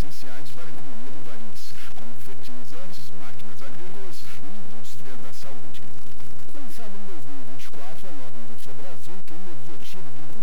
essenciais para a economia do país, como fertilizantes, máquinas agrícolas e indústria da saúde. Lançado em 2024, a nova Indústria Brasil tem o objetivo de